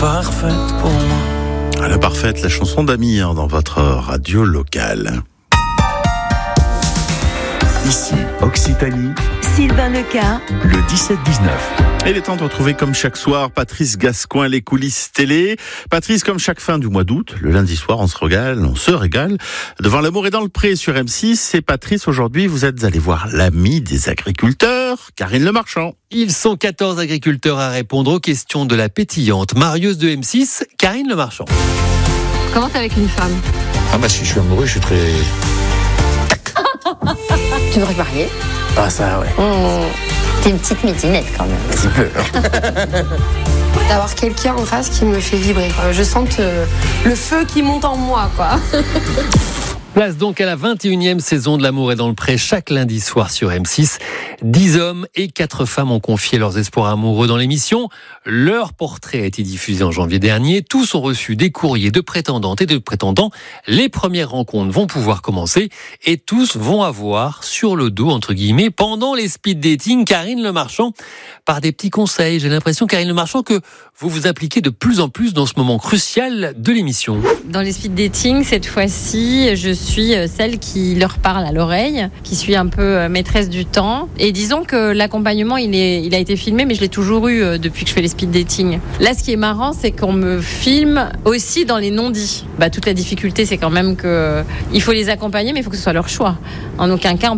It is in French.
parfaite pour moi. Ah, la parfaite, la chanson d'Amir dans votre radio locale. Ici, Occitanie, Sylvain Leca, le 17-19. Il est temps de retrouver comme chaque soir Patrice Gascoin, les coulisses télé. Patrice, comme chaque fin du mois d'août, le lundi soir, on se régale devant L'amour est dans le pré sur M6. Et Patrice, aujourd'hui, vous êtes allé voir l'ami des agriculteurs, Karine Le Marchand. Ils sont 14 agriculteurs à répondre aux questions de la pétillante marieuse de M6, Karine Le Marchand. Comment t'es avec une femme? Ah bah si je suis amoureux, je suis très... Tu devrais te marier. Ah ça ouais. T'es une petite midinette quand même. Un petit peu. D'avoir quelqu'un en face qui me fait vibrer. Je sens le feu qui monte en moi, quoi. Place donc à la 21e saison de L'amour est dans le pré, chaque lundi soir sur M6. 10 hommes et 4 femmes ont confié leurs espoirs amoureux dans l'émission. Leur portrait a été diffusé en janvier dernier. Tous ont reçu des courriers de prétendantes et de prétendants. Les premières rencontres vont pouvoir commencer et tous vont avoir sur le dos, entre guillemets, pendant les speed dating, Karine Le Marchand, par des petits conseils. J'ai l'impression, Karine Le Marchand, que vous vous impliquez de plus en plus dans ce moment crucial de l'émission. Dans les speed dating, cette fois-ci, je suis celle qui leur parle à l'oreille, qui suis un peu maîtresse du temps. Et disons que l'accompagnement, il a été filmé, mais je l'ai toujours eu depuis que je fais les speed dating. Là, ce qui est marrant, c'est qu'on me filme aussi dans les non-dits. Toute la difficulté, c'est quand même qu'il faut les accompagner, mais il faut que ce soit leur choix. En aucun cas,